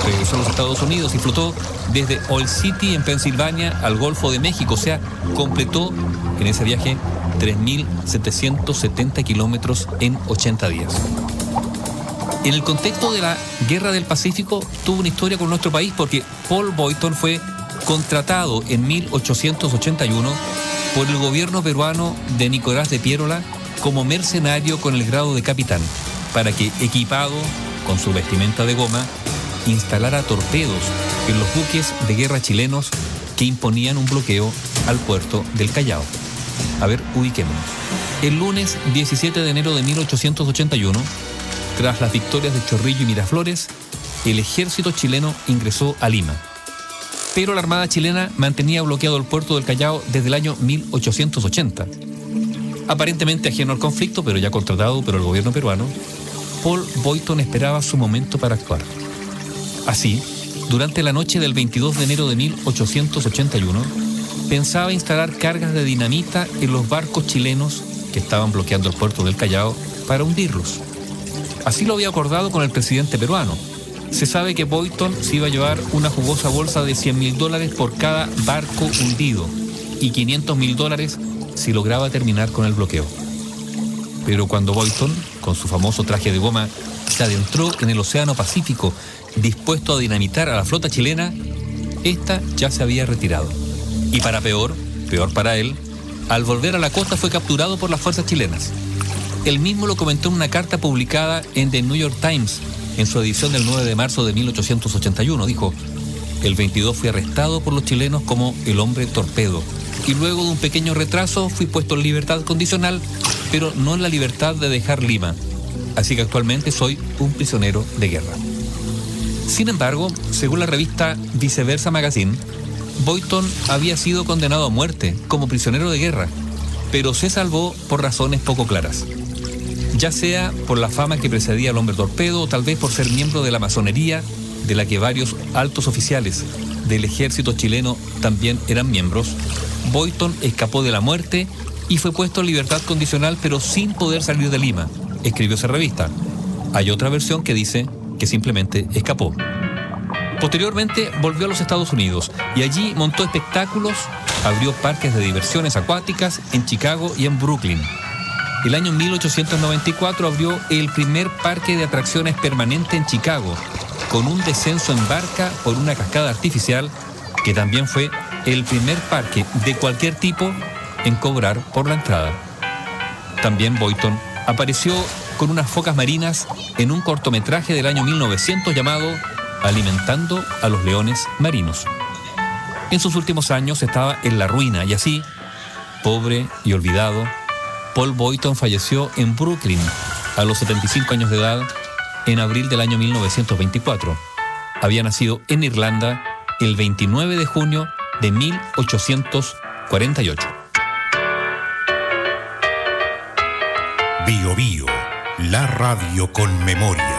regresó a los Estados Unidos y flotó desde Oil City en Pensilvania al Golfo de México. O sea, completó en ese viaje 3.770 kilómetros en 80 días. En el contexto de la Guerra del Pacífico tuvo una historia con nuestro país porque Paul Boynton fue contratado en 1881 por el gobierno peruano de Nicolás de Piérola como mercenario con el grado de capitán para que, equipado con su vestimenta de goma, instalara torpedos en los buques de guerra chilenos que imponían un bloqueo al puerto del Callao. A ver, ubiquémonos. El lunes 17 de enero de 1881, tras las victorias de Chorrillo y Miraflores, el ejército chileno ingresó a Lima. Pero la Armada chilena mantenía bloqueado el puerto del Callao desde el año 1880. Aparentemente ajeno al conflicto, pero ya contratado por el gobierno peruano, Paul Boynton esperaba su momento para actuar. Así, durante la noche del 22 de enero de 1881, pensaba instalar cargas de dinamita en los barcos chilenos que estaban bloqueando el puerto del Callao para hundirlos. Así lo había acordado con el presidente peruano. Se sabe que Boynton se iba a llevar una jugosa bolsa de $100.000 por cada barco hundido y $500.000 si lograba terminar con el bloqueo. Pero cuando Boynton, con su famoso traje de goma, se adentró en el Océano Pacífico dispuesto a dinamitar a la flota chilena, esta ya se había retirado. Y para peor para él, al volver a la costa fue capturado por las fuerzas chilenas. Él mismo lo comentó en una carta publicada en The New York Times, en su edición del 9 de marzo de 1881. Dijo: el 22 fui arrestado por los chilenos como el hombre torpedo, y luego de un pequeño retraso fui puesto en libertad condicional, pero no en la libertad de dejar Lima. Así que actualmente soy un prisionero de guerra. Sin embargo, según la revista Viceversa Magazine, Boynton había sido condenado a muerte como prisionero de guerra, pero se salvó por razones poco claras. Ya sea por la fama que precedía al hombre torpedo o tal vez por ser miembro de la masonería, de la que varios altos oficiales del ejército chileno también eran miembros, Boynton escapó de la muerte y fue puesto en libertad condicional, pero sin poder salir de Lima, escribió esa revista. Hay otra versión que dice que simplemente escapó. Posteriormente volvió a los Estados Unidos y allí montó espectáculos, abrió parques de diversiones acuáticas en Chicago y en Brooklyn. El año 1894 abrió el primer parque de atracciones permanente en Chicago, con un descenso en barca por una cascada artificial, que también fue el primer parque de cualquier tipo en cobrar por la entrada. También Boynton apareció con unas focas marinas en un cortometraje del año 1900 llamado Alimentando a los leones marinos. En sus últimos años estaba en la ruina y así, pobre y olvidado, Paul Boynton falleció en Brooklyn a los 75 años de edad en abril del año 1924. Había nacido en Irlanda el 29 de junio de 1848. Bio Bio, la radio con memoria.